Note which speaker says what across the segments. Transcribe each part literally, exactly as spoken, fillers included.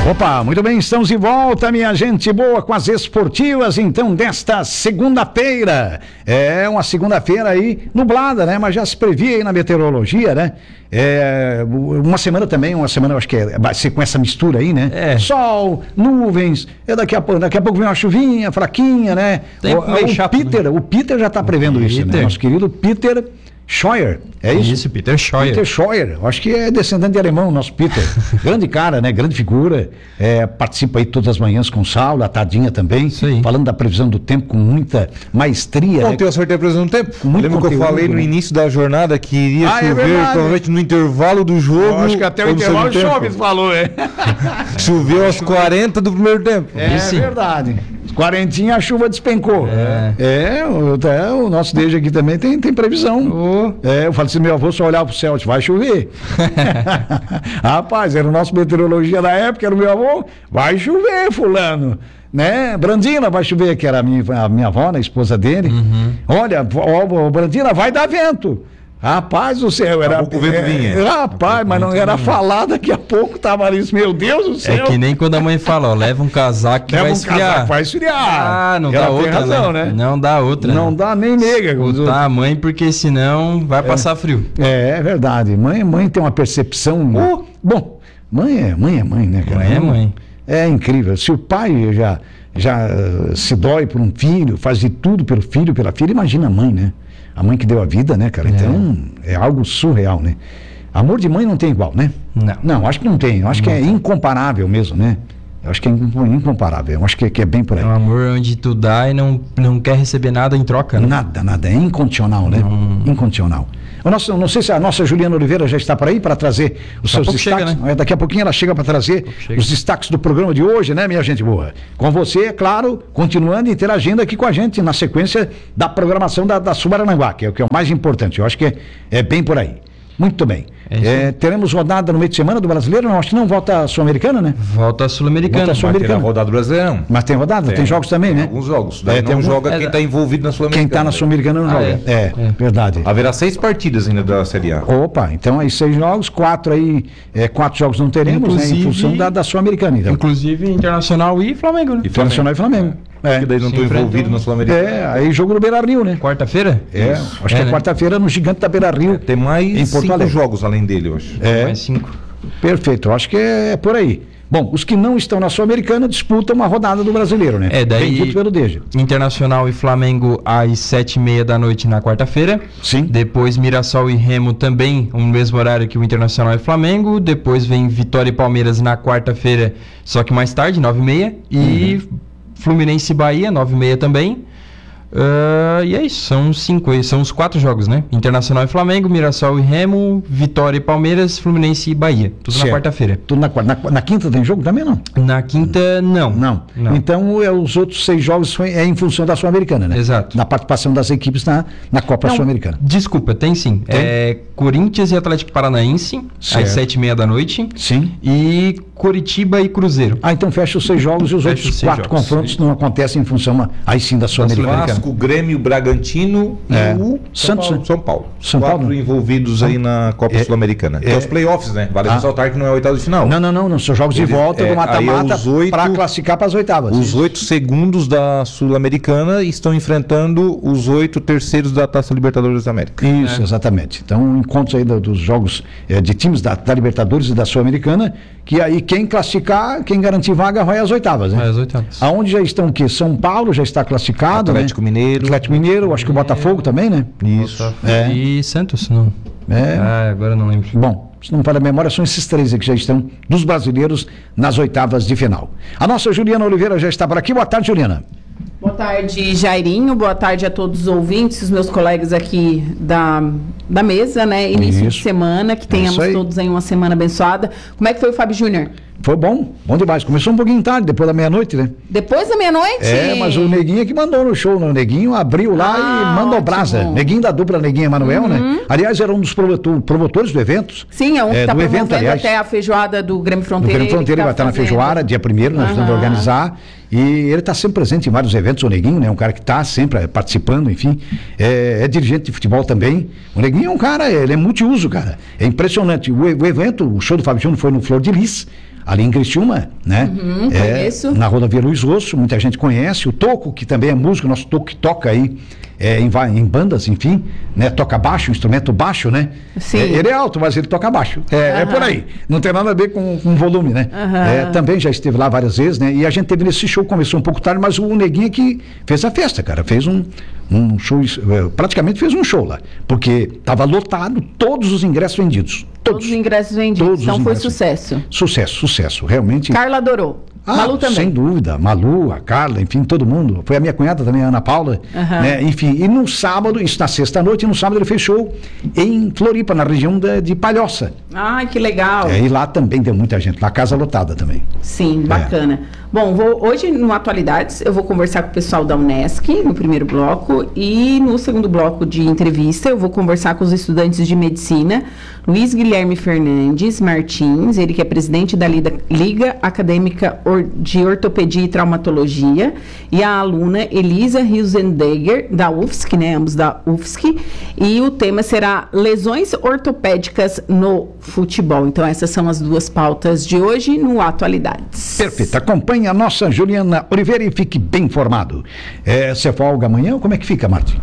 Speaker 1: Opa, muito bem, estamos de volta, minha gente boa, com as esportivas, então, desta segunda-feira. É uma segunda-feira aí nublada, né? Mas já se previa aí na meteorologia, né? É, uma semana também, uma semana eu acho que é, vai ser com essa mistura aí, né?
Speaker 2: É.
Speaker 1: Sol, nuvens, é daqui, a, daqui a pouco vem uma chuvinha fraquinha, né?
Speaker 2: Tempo
Speaker 1: o,
Speaker 2: meio
Speaker 1: o
Speaker 2: chato,
Speaker 1: Peter,
Speaker 2: né?
Speaker 1: o Peter já está prevendo
Speaker 2: Peter.
Speaker 1: isso, né? Nosso querido Peter Scheuer, é isso?
Speaker 2: Isso, Peter Scheuer.
Speaker 1: Peter Scheuer, eu acho que é descendente de alemão, nosso Peter. Grande cara, né? Grande figura. É, participa aí todas as manhãs com o Saulo, a Tadinha também.
Speaker 2: Isso aí.
Speaker 1: Falando da previsão do tempo com muita maestria.
Speaker 3: Ontem
Speaker 1: né?
Speaker 3: eu acertei a previsão do tempo.
Speaker 1: Muito
Speaker 3: Lembra que eu
Speaker 1: conteúdo,
Speaker 3: falei no
Speaker 1: né?
Speaker 3: início da jornada que iria
Speaker 1: Ah, é
Speaker 3: chover,
Speaker 1: verdade.
Speaker 3: provavelmente no intervalo do jogo.
Speaker 1: Eu acho que até o
Speaker 3: ou no
Speaker 1: intervalo
Speaker 3: segundo tempo.
Speaker 1: chove, falou, é.
Speaker 3: Choveu aos quarenta do primeiro tempo.
Speaker 1: É
Speaker 2: Sim.
Speaker 1: verdade. Quarentinha a chuva despencou.
Speaker 2: É.
Speaker 1: É, o, é, o nosso desde aqui também tem, tem previsão.
Speaker 2: Oh.
Speaker 1: É, eu falei assim, meu avô só olhava pro céu, disse, vai chover. Rapaz, era o nosso meteorologia da época, era o meu avô, vai chover, fulano. Né? Brandina, vai chover, que era a minha, a minha avó, né, a esposa dele.
Speaker 2: Uhum.
Speaker 1: Olha, ó, ó, Brandina, vai dar vento. Rapaz do céu, era.
Speaker 3: Acabou com o vento
Speaker 1: é,
Speaker 3: vinha.
Speaker 1: rapaz, mas não era falar, daqui a pouco tava ali, meu Deus do
Speaker 2: É
Speaker 1: céu.
Speaker 2: que nem quando a mãe fala, ó, leva um casaco que
Speaker 1: Leva
Speaker 2: vai
Speaker 1: um
Speaker 2: esfriar.
Speaker 1: casaco, vai esfriar.
Speaker 2: Ah, não
Speaker 1: Ela
Speaker 2: dá
Speaker 1: tem
Speaker 2: outra,
Speaker 1: razão,
Speaker 2: né?
Speaker 1: né?
Speaker 2: Não dá outra,
Speaker 1: Não
Speaker 2: né?
Speaker 1: dá nem nega.
Speaker 2: Escutar a mãe, porque senão vai passar frio.
Speaker 1: É, é verdade. Mãe, mãe tem uma percepção.
Speaker 2: Oh.
Speaker 1: Bom, mãe é mãe, é mãe, né, cara?
Speaker 2: Mãe é mãe.
Speaker 1: É incrível. Se o pai já, já uh, se dói por um filho, faz de tudo pelo filho, pela filha, imagina a mãe, né? A mãe que deu a vida, né, cara? Então, é algo surreal, né? Amor de mãe não tem igual, né?
Speaker 2: Não.
Speaker 1: Não, acho que não tem. Eu acho que é incomparável mesmo, né? Eu acho que é incomparável. Eu acho que, que é bem por aí.
Speaker 2: É um amor onde tu dá e não, não quer receber nada em troca, né?
Speaker 1: Nada, nada. É incondicional, né? Incondicional. O nosso, não sei se a nossa Juliana Oliveira já está por aí para trazer os seus
Speaker 2: pouco
Speaker 1: destaques.
Speaker 2: chega, né?
Speaker 1: É, daqui a pouquinho ela chega para trazer
Speaker 2: chega.
Speaker 1: os destaques do programa de hoje, né, minha gente boa? Com você, é claro, continuando e interagindo aqui com a gente na sequência da programação da, da Subarananguá, que é o que é o mais importante. Eu acho que é, é bem por aí. Muito bem.
Speaker 2: É isso.
Speaker 1: É, teremos rodada no meio de semana do Brasileiro? Não, acho que não volta a Sul-Americana, né?
Speaker 2: Volta a Sul-Americana.
Speaker 1: Volta a
Speaker 3: Vai ter a
Speaker 1: Sul-Americana.
Speaker 3: rodada brasileira.
Speaker 1: Mas tem rodada? Tem, jogos também,
Speaker 3: tem
Speaker 1: né?
Speaker 3: Alguns jogos. Daí
Speaker 1: É, tem
Speaker 3: não
Speaker 1: algum-
Speaker 3: joga
Speaker 2: é,
Speaker 3: quem está envolvido na Sul-Americana.
Speaker 1: Quem está na
Speaker 3: daí.
Speaker 1: Sul-Americana não
Speaker 2: Ah,
Speaker 1: joga.
Speaker 2: é?
Speaker 1: É,
Speaker 2: É.
Speaker 1: verdade.
Speaker 3: Haverá seis partidas ainda da Série A.
Speaker 1: Opa, então aí seis jogos, quatro aí, é, quatro jogos não teremos, né, em
Speaker 2: Inclusive-
Speaker 1: função da, da Sul-Americana, então.
Speaker 2: Inclusive Internacional e Flamengo, né?
Speaker 3: E
Speaker 1: Internacional e Flamengo. É,
Speaker 3: Porque daí não
Speaker 2: Se
Speaker 3: estão
Speaker 2: enfrentam-
Speaker 3: envolvidos na Sul-Americana.
Speaker 1: é, aí jogo no Beira-Rio, né?
Speaker 2: Quarta-feira?
Speaker 1: É,
Speaker 2: Isso.
Speaker 1: acho que é
Speaker 2: né?
Speaker 1: quarta-feira no Gigante da Beira-Rio.
Speaker 3: Tem mais
Speaker 1: Em Porto
Speaker 3: cinco
Speaker 1: Alegre.
Speaker 3: jogos além dele, eu acho.
Speaker 1: É,
Speaker 2: Mais cinco.
Speaker 1: perfeito, eu acho que é por aí. Bom, os que não estão na Sul-Americana disputam uma rodada do Brasileiro, né?
Speaker 2: É, daí-
Speaker 1: Bendito pelo Deja.
Speaker 2: Internacional e Flamengo às sete e meia da noite na quarta-feira.
Speaker 1: Sim.
Speaker 2: Depois Mirassol e Remo também, no mesmo horário que o Internacional e Flamengo. Depois vem Vitória e Palmeiras na quarta-feira, só que mais tarde, nove e meia. E Fluminense e Bahia, nove e meia também. Ah, e é isso, são os cinco, aí, são os quatro jogos, né? Internacional e Flamengo, Mirassol e Remo, Vitória e Palmeiras, Fluminense e Bahia. Tudo
Speaker 1: Certo.
Speaker 2: na quarta-feira.
Speaker 1: Tudo na, quarta- na, na quinta tem jogo também, não?
Speaker 2: Na quinta, não.
Speaker 1: Não.
Speaker 2: Não.
Speaker 1: Então, é, os outros seis jogos foi- é em função da Sul-Americana, né?
Speaker 2: Exato.
Speaker 1: Da participação das equipes na, na Copa
Speaker 2: Não,
Speaker 1: Sul-Americana.
Speaker 2: Desculpa, tem sim.
Speaker 1: Tem?
Speaker 2: É Corinthians e Atlético Paranaense,
Speaker 1: Certo.
Speaker 2: às sete e meia da noite.
Speaker 1: Sim.
Speaker 2: E Curitiba e Cruzeiro.
Speaker 1: Ah, então fecha os seis jogos e os
Speaker 2: Fecha
Speaker 1: outros
Speaker 2: os seis
Speaker 1: quatro
Speaker 2: jogos.
Speaker 1: confrontos não acontecem em função, aí sim, da Sul-Americana.
Speaker 3: Vasco, Grêmio, Bragantino e
Speaker 1: É.
Speaker 3: o
Speaker 1: Santos,
Speaker 3: São
Speaker 1: né?
Speaker 3: Paulo. São Paulo.
Speaker 1: São
Speaker 3: Quatro
Speaker 1: Paulo.
Speaker 3: envolvidos aí na Copa
Speaker 1: É.
Speaker 3: Sul-Americana.
Speaker 1: É.
Speaker 3: É os playoffs, né? Vale
Speaker 1: Ah.
Speaker 3: ressaltar que não é oitavo de final.
Speaker 1: Não, não, não, não. São jogos de
Speaker 3: Ele-
Speaker 1: volta
Speaker 3: é,
Speaker 1: do mata-mata
Speaker 3: aí é os oito-
Speaker 1: para classificar para as oitavas.
Speaker 3: Os oito segundos da Sul-Americana estão enfrentando os oito terceiros da Taça Libertadores da América.
Speaker 1: Isso, exatamente. Então, encontros aí do- dos jogos eh, de times da, da Libertadores e da Sul-Americana, que aí quem classificar, quem garantir vaga vai às oitavas, né?
Speaker 2: Vai às oitavas.
Speaker 1: Aonde já estão o quê? São Paulo já está classificado,
Speaker 3: Atlético
Speaker 1: né?
Speaker 3: Mineiro.
Speaker 1: Atlético Mineiro, acho que o Botafogo também, né?
Speaker 3: Isso.
Speaker 1: É.
Speaker 2: E Santos, não.
Speaker 1: É.
Speaker 2: Ah, agora não lembro.
Speaker 1: Bom, se não para a memória, são esses três aí que já estão dos brasileiros nas oitavas de final. A nossa Juliana Oliveira já está por aqui. Boa tarde, Juliana.
Speaker 4: Boa tarde, Jairinho. Boa tarde a todos os ouvintes, os meus colegas aqui da, da mesa, né? Início
Speaker 1: Isso.
Speaker 4: de semana, que
Speaker 1: É
Speaker 4: tenhamos
Speaker 1: isso aí.
Speaker 4: todos aí uma semana abençoada. Como é que foi o Fábio Júnior?
Speaker 1: Foi bom, bom demais. Começou um pouquinho tarde, depois da meia-noite, né?
Speaker 4: Depois da meia-noite?
Speaker 1: É, mas o Neguinho é que mandou no show, né? O Neguinho abriu lá
Speaker 4: Ah,
Speaker 1: e mandou
Speaker 4: ótimo.
Speaker 1: brasa. Neguinho da dupla Neguinho Emanuel, né? Aliás, era um dos promotor- promotores do evento.
Speaker 4: Sim, é um que
Speaker 1: É,
Speaker 4: está
Speaker 1: do evento,
Speaker 4: promovendo
Speaker 1: aliás.
Speaker 4: até a feijoada do Grêmio
Speaker 1: No
Speaker 4: Fronteira.
Speaker 1: Grêmio Fronteira, ele vai estar na Feijoara, dia primeiro, nós estamos a
Speaker 4: Aham.
Speaker 1: organizar. E ele está sempre presente em vários eventos, o Neguinho, né? Um cara que está sempre participando, enfim. É, é dirigente de futebol também. O Neguinho é um cara, ele é multiuso, cara. É impressionante. O, o evento, o show do Fábio Júnior foi no Flor de Lis. ali em Criciúma, né?
Speaker 4: Uhum,
Speaker 1: é,
Speaker 4: conheço.
Speaker 1: na rodovia Luiz Rosso, muita gente conhece. O Toco, que também é músico, nosso Toco que toca aí é, em, va- em bandas, enfim, né? Toca baixo, instrumento baixo, né?
Speaker 4: Sim.
Speaker 1: É, ele é alto, mas ele toca baixo. É, é por aí. Não tem nada a ver com, com volume, né?
Speaker 4: Aham.
Speaker 1: É, também já esteve lá várias vezes, né? E a gente teve nesse show, começou um pouco tarde, mas o Neguinho que fez a festa, cara. Fez um, um show, eh, praticamente fez um show lá. Porque estava lotado, todos os ingressos vendidos.
Speaker 4: Todos
Speaker 1: Todos.
Speaker 4: os ingressos vendidos.
Speaker 1: Todos os
Speaker 4: Então foi
Speaker 1: ingressos.
Speaker 4: sucesso.
Speaker 1: Sucesso, sucesso. Realmente.
Speaker 4: Carla adorou.
Speaker 1: Ah,
Speaker 4: Malu também.
Speaker 1: sem dúvida. Malu, a Carla, enfim, todo mundo. Foi a minha cunhada também, a Ana Paula.
Speaker 4: Aham.
Speaker 1: Né? Enfim, e no sábado, isso na sexta-noite, e no sábado ele fez show em Floripa, na região da- de Palhoça.
Speaker 4: Ai, que legal.
Speaker 1: É, e lá também deu muita gente, lá casa lotada também.
Speaker 4: Sim, bacana. Bom, vou, hoje no Atualidades eu vou conversar com o pessoal da Unesc no primeiro bloco e no segundo bloco de entrevista eu vou conversar com os estudantes de medicina, Luiz Guilherme Fernandes Martins, ele que é presidente da Liga, Liga Acadêmica Or- de Ortopedia e Traumatologia, e a aluna Elisa Riesendegger, da U F S C, né, ambos da U F S C, e o tema será lesões ortopédicas no futebol. Então essas são as duas pautas de hoje no Atualidades.
Speaker 1: Perfeito. Acompanhe a nossa Juliana Oliveira e fique bem informado. É, você folga amanhã ou como é que fica, Martim?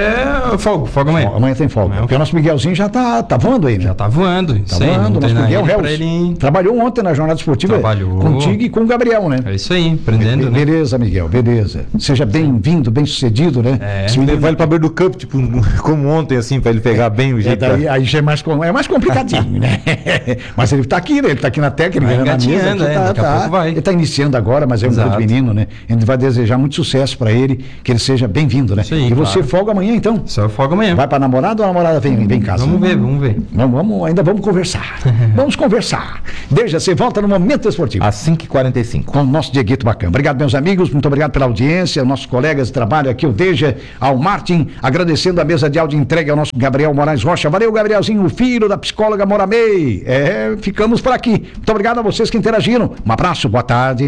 Speaker 2: É, folga, folga amanhã.
Speaker 1: Amanhã tem folga.
Speaker 2: Amanhã eu-
Speaker 1: Porque o nosso Miguelzinho já tá, tá voando aí, né?
Speaker 2: Já tá voando.
Speaker 1: Tá
Speaker 2: Isso aí,
Speaker 1: voando.
Speaker 2: não tem
Speaker 1: Nosso
Speaker 2: nada
Speaker 1: Miguel
Speaker 2: pra
Speaker 1: Reus.
Speaker 2: ele...
Speaker 1: Trabalhou ontem na jornada esportiva
Speaker 2: Trabalhou.
Speaker 1: contigo e com o Gabriel, né?
Speaker 2: É isso aí, aprendendo, né?
Speaker 1: Beleza, Miguel, beleza. Seja bem-vindo, bem-sucedido, né?
Speaker 2: É.
Speaker 1: Esse
Speaker 3: Se
Speaker 1: menino-
Speaker 3: levar ele pra beira do campo, tipo, como ontem, assim, pra ele pegar bem o
Speaker 1: É,
Speaker 3: jeito.
Speaker 1: daí,
Speaker 3: da-
Speaker 1: aí já é mais, com- é mais complicadinho, né? Mas ele tá aqui, né? Ele tá aqui na técnica,
Speaker 2: Vai
Speaker 1: na mesa.
Speaker 2: engatinhando,
Speaker 1: Aqui,
Speaker 2: é,
Speaker 1: tá,
Speaker 2: daqui a
Speaker 1: tá.
Speaker 2: pouco vai.
Speaker 1: Ele tá iniciando agora, mas é um
Speaker 2: Exato.
Speaker 1: grande menino, né? A gente vai desejar muito sucesso pra ele, que ele seja bem-vindo, né?
Speaker 2: Isso aí,
Speaker 1: e você
Speaker 2: claro.
Speaker 1: folga amanhã, então?
Speaker 2: Só folga amanhã.
Speaker 1: Vai pra namorada ou a namorada vem, vem em casa?
Speaker 2: Vamos ver, vamos ver.
Speaker 1: Vamos, vamos, ainda vamos conversar. Vamos conversar. Deixa, você volta no Momento Esportivo.
Speaker 3: Às cinco e quarenta e cinco.
Speaker 1: Com o nosso Dieguito Bacana. Obrigado, meus amigos, muito obrigado pela audiência, nossos colegas de trabalho aqui, o Deja, ao Martin, agradecendo a mesa de áudio entregue ao nosso Gabriel Moraes Rocha. Valeu, Gabrielzinho, o filho da psicóloga Moramei. É, ficamos por aqui. Muito obrigado a vocês que interagiram. Um abraço, boa tarde.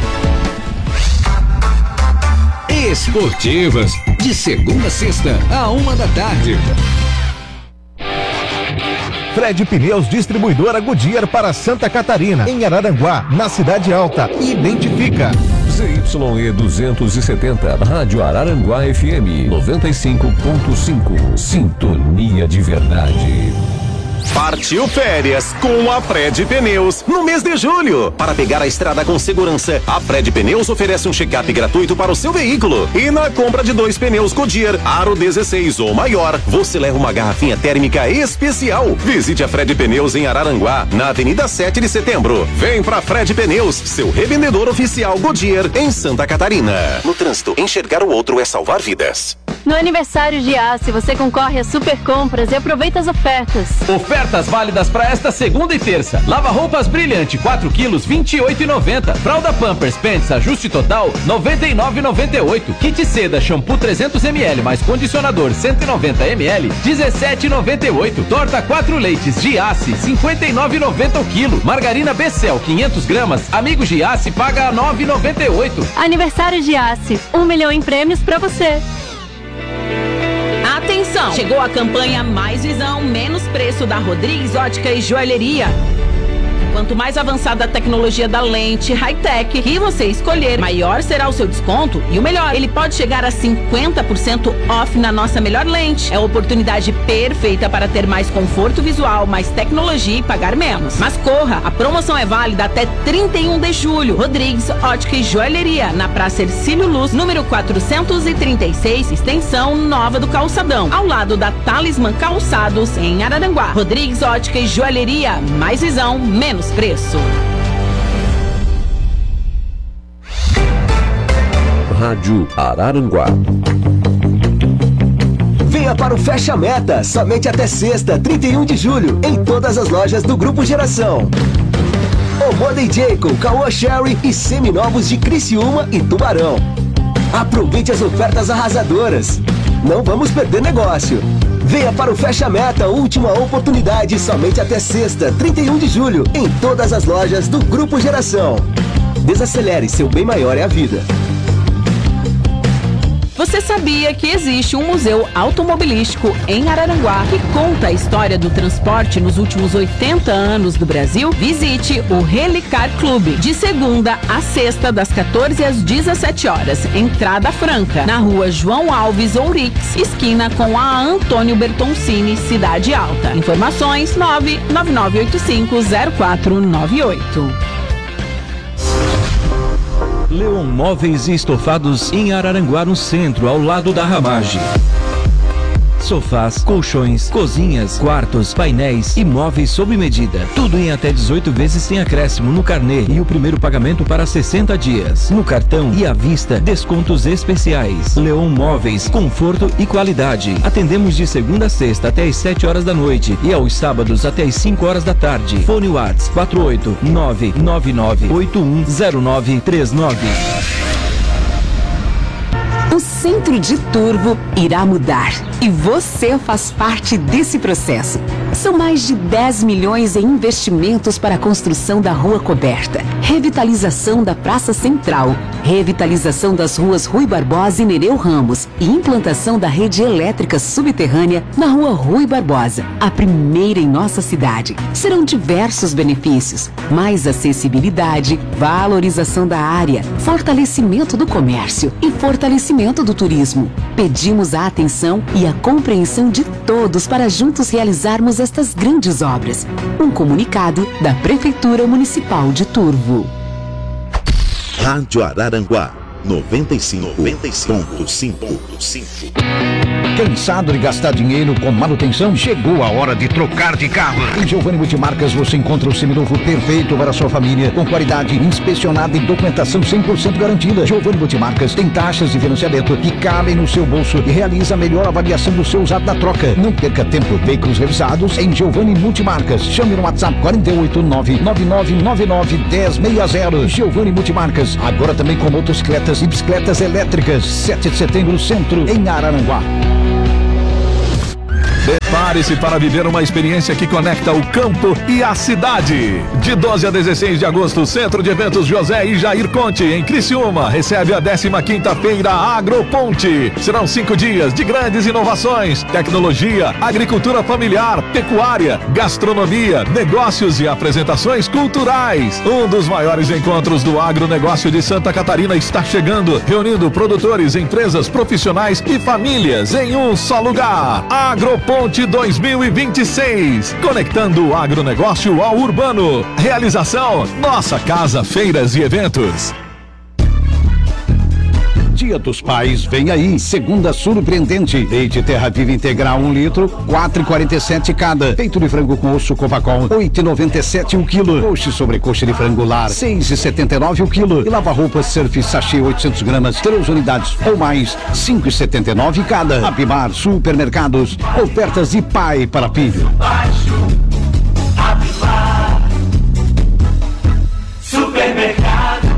Speaker 5: Esportivas, de segunda a sexta, a uma da tarde.
Speaker 6: Fred Pneus Distribuidora Goodyear para Santa Catarina, em Araranguá, na Cidade Alta. Identifica.
Speaker 5: Z Y E duzentos e setenta, Rádio Araranguá F M noventa e cinco ponto cinco. Sintonia de verdade.
Speaker 7: Partiu férias com a Fred Pneus no mês de julho. Para pegar a estrada com segurança, a Fred Pneus oferece um check-up gratuito para o seu veículo. E na compra de dois pneus Goodyear Aro dezesseis ou maior, você leva uma garrafinha térmica especial. Visite a Fred Pneus em Araranguá, na Avenida sete de Setembro. Vem pra Fred Pneus, seu revendedor oficial Goodyear em Santa Catarina. No trânsito, enxergar o outro é salvar vidas.
Speaker 8: No aniversário de Ace, você concorre a super compras e aproveita as ofertas.
Speaker 9: Ofertas válidas para esta segunda e terça. Lava roupas Brilhante, quatro quilos, vinte e oito reais e noventa centavos. Fralda Pampers Pants ajuste total, noventa e nove reais e noventa e oito centavos. Kit Seda shampoo trezentos mililitros mais condicionador cento e noventa mililitros, dezessete reais e noventa e oito centavos. Torta quatro leites de Ace, cinquenta e nove reais e noventa centavos o quilo. Margarina Becel, quinhentas gramas. Amigos de Ace paga nove reais e noventa e oito centavos.
Speaker 8: Aniversário de Ace, um milhão em prêmios pra você.
Speaker 4: Atenção! Chegou a campanha Mais Visão, Menos Preço da Rodrigues Ótica e Joalheria. Quanto mais avançada a tecnologia da lente high-tech que você escolher, maior será o seu desconto e o melhor, ele pode chegar a cinquenta por cento off na nossa melhor lente. É a oportunidade perfeita para ter mais conforto visual, mais tecnologia e pagar menos. Mas corra, a promoção é válida até trinta e um de julho. Rodrigues Ótica e Joalheria, na Praça Ercílio Luz, número quatrocentos e trinta e seis, extensão Nova do Calçadão, ao lado da Talismã Calçados, em Araranguá. Rodrigues Ótica e Joalheria, mais visão, menos preço.
Speaker 5: Rádio Araranguá.
Speaker 10: Venha para o Fecha Meta, somente até sexta, trinta e um de julho, em todas as lojas do Grupo Geração. O Modern Jacob, Caoa Sherry e seminovos de Criciúma e Tubarão. Aproveite as ofertas arrasadoras. Não vamos perder negócio. Venha para o Fecha Meta, última oportunidade, somente até sexta, trinta e um de julho, em todas as lojas do Grupo Geração. Desacelere, seu bem maior é a vida.
Speaker 4: Você sabia que existe um museu automobilístico em Araranguá que conta a história do transporte nos últimos oitenta anos do Brasil? Visite o Relicar Clube, de segunda a sexta, das quatorze às dezessete horas. Entrada franca, na rua João Alves Ourix, esquina com a Antônio Bertoncini, Cidade Alta. Informações nove nove nove oito cinco zero quatro nove oito.
Speaker 11: Leon Móveis e Estofados em Araranguá, no centro, ao lado da Ramage. Sofás, colchões, cozinhas, quartos, painéis e móveis sob medida. Tudo em até dezoito vezes sem acréscimo no carnê e o primeiro pagamento para sessenta dias. No cartão e à vista, descontos especiais. Leon Móveis, conforto e qualidade. Atendemos de segunda a sexta até às sete horas da noite e aos sábados até às cinco horas da tarde. Fone WhatsApp quatro oito nove nove nove oito um zero nove três nove.
Speaker 12: O Centro de Turvo irá mudar e você faz parte desse processo. São mais de dez milhões em investimentos para a construção da Rua Coberta, revitalização da Praça Central, revitalização das ruas Rui Barbosa e Nereu Ramos e implantação da rede elétrica subterrânea na Rua Rui Barbosa, a primeira em nossa cidade. Serão diversos benefícios: mais acessibilidade, valorização da área, fortalecimento do comércio e fortalecimento do turismo. Pedimos a atenção e a compreensão de todos para juntos realizarmos estas grandes obras. Um comunicado da Prefeitura Municipal de Turvo.
Speaker 13: Rádio Araranguá noventa e cinco ponto cinco.
Speaker 1: Cansado de gastar dinheiro com manutenção? Chegou a hora de trocar de carro. Em Giovanni Multimarcas você encontra o seminovo perfeito para a sua família, com qualidade inspecionada e documentação cem por cento garantida. Giovanni Multimarcas tem taxas de financiamento que cabem no seu bolso e realiza a melhor avaliação do seu usado da troca. Não perca tempo. Veículos revisados em Giovanni Multimarcas. Chame no WhatsApp quatro oito nove nove nove nove nove um zero seis zero. Giovanni Multimarcas. Agora também com motocicletas e bicicletas elétricas. sete de setembro, Centro, em Araranguá.
Speaker 14: Prepare-se para viver uma experiência que conecta o campo e a cidade. De doze a dezesseis de agosto, Centro de Eventos José e Jair Conte, em Criciúma, recebe a décima quinta Feira Agroponte. Serão cinco dias de grandes inovações, tecnologia, agricultura familiar, pecuária, gastronomia, negócios e apresentações culturais. Um dos maiores encontros do agronegócio de Santa Catarina está chegando, reunindo produtores, empresas, profissionais e famílias em um só lugar. Agroponte dois mil e vinte e seis, conectando o agronegócio ao urbano. Realização: Nossa Casa Feiras e Eventos.
Speaker 1: Dia dos Pais vem aí, segunda surpreendente. Leite Terra Viva Integral um litro, quatro e quarenta e sete cada. Peito de frango com osso Covacol, oito e noventa e sete o quilo. Coxa e sobrecoxa de frango lar, seis e setenta e nove o quilo. E lava-roupas Surf Sachê oitocentos gramas, três unidades ou mais, cinco e setenta e nove cada. Apimar Supermercados, ofertas de pai para filho.
Speaker 5: Supermercado.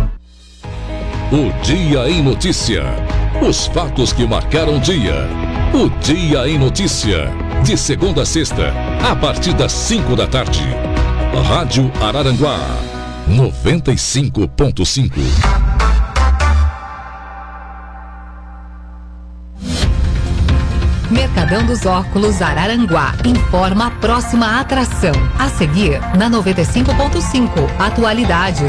Speaker 5: O Dia em Notícia. Os fatos que marcaram o dia. O Dia em Notícia. De segunda a sexta, a partir das cinco da tarde. Rádio Araranguá noventa e cinco ponto cinco.
Speaker 15: Mercadão dos Óculos Araranguá informa a próxima atração. A seguir, na noventa e cinco ponto cinco, atualidades.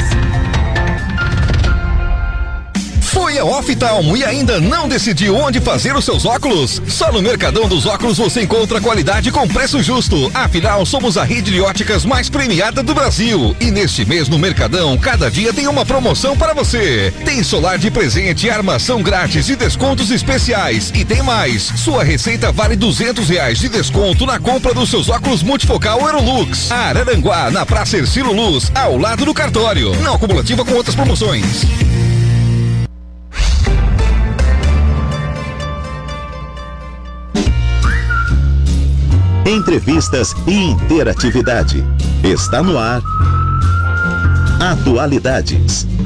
Speaker 16: Foi a Oftalmo e ainda não decidiu onde fazer os seus óculos? Só no Mercadão dos Óculos você encontra qualidade com preço justo. Afinal, somos a rede de óticas mais premiada do Brasil. E neste mês no Mercadão, cada dia tem uma promoção para você. Tem solar de presente, armação grátis e descontos especiais. E tem mais, sua receita vale duzentos reais de desconto na compra dos seus óculos multifocal Aerolux. Araranguá, na Praça Ercílio Luz, ao lado do cartório. Não acumulativa com outras promoções.
Speaker 13: Entrevistas e interatividade. Está no ar. Atualidades.